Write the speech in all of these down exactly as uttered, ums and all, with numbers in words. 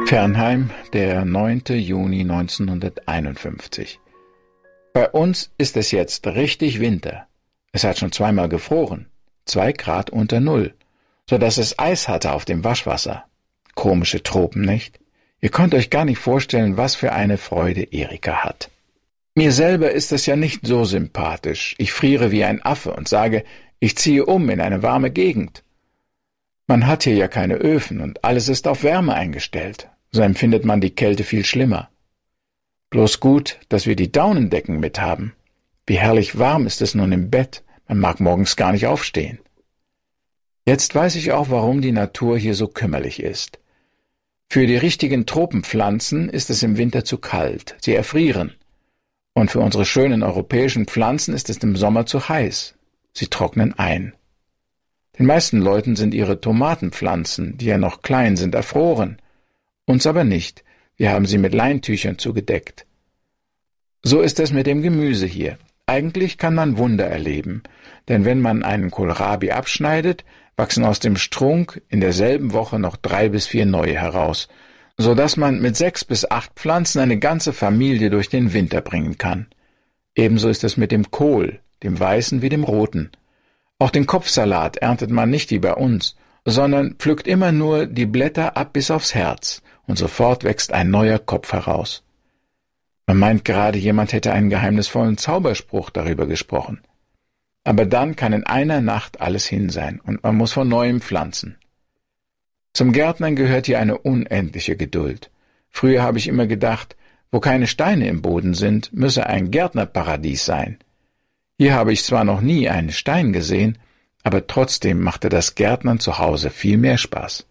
Fernheim, der neunte Juni neunzehnhunderteinundfünfzig. Bei uns ist es jetzt richtig Winter. Es hat schon zweimal gefroren, zwei Grad unter Null, so dass es Eis hatte auf dem Waschwasser. Komische Tropen, nicht? Ihr könnt euch gar nicht vorstellen, was für eine Freude Erika hat. Mir selber ist es ja nicht so sympathisch. Ich friere wie ein Affe und sage, ich ziehe um in eine warme Gegend. Man hat hier ja keine Öfen und alles ist auf Wärme eingestellt. So empfindet man die Kälte viel schlimmer. Bloß gut, dass wir die Daunendecken mit haben. Wie herrlich warm ist es nun im Bett. Man mag morgens gar nicht aufstehen. Jetzt weiß ich auch, warum die Natur hier so kümmerlich ist. Für die richtigen Tropenpflanzen ist es im Winter zu kalt. Sie erfrieren. Und für unsere schönen europäischen Pflanzen ist es im Sommer zu heiß. Sie trocknen ein. Den meisten Leuten sind ihre Tomatenpflanzen, die ja noch klein sind, erfroren. Uns aber nicht. Wir haben sie mit Leintüchern zugedeckt. So ist es mit dem Gemüse hier. Eigentlich kann man Wunder erleben, denn wenn man einen Kohlrabi abschneidet, wachsen aus dem Strunk in derselben Woche noch drei bis vier neue heraus, so dass man mit sechs bis acht Pflanzen eine ganze Familie durch den Winter bringen kann. Ebenso ist es mit dem Kohl, dem weißen wie dem roten. Auch den Kopfsalat erntet man nicht wie bei uns, sondern pflückt immer nur die Blätter ab bis aufs Herz, und sofort wächst ein neuer Kopf heraus. Man meint gerade, jemand hätte einen geheimnisvollen Zauberspruch darüber gesprochen. Aber dann kann in einer Nacht alles hin sein, und man muss von neuem pflanzen. Zum Gärtnern gehört hier eine unendliche Geduld. Früher habe ich immer gedacht, wo keine Steine im Boden sind, müsse ein Gärtnerparadies sein. Hier habe ich zwar noch nie einen Stein gesehen, aber trotzdem machte das Gärtnern zu Hause viel mehr Spaß.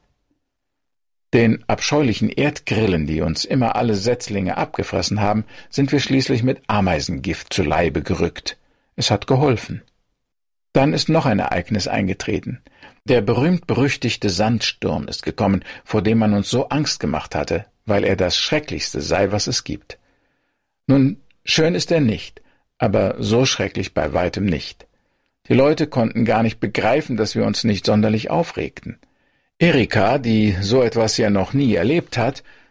Den abscheulichen Erdgrillen, die uns immer alle Setzlinge abgefressen haben, sind wir schließlich mit Ameisengift zu Leibe gerückt. Es hat geholfen. Dann ist noch ein Ereignis eingetreten. Der berühmt-berüchtigte Sandsturm ist gekommen, vor dem man uns so Angst gemacht hatte, weil er das Schrecklichste sei, was es gibt. Nun, schön ist er nicht, aber so schrecklich bei weitem nicht. Die Leute konnten gar nicht begreifen, dass wir uns nicht sonderlich aufregten. Erika, die so etwas ja noch nie erlebt hat,